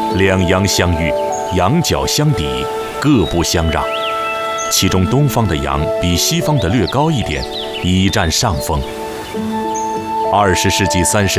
两洋相遇，羊角相抵，各不相让。其中东方的羊比西方的略高一点，已占上风。20世纪30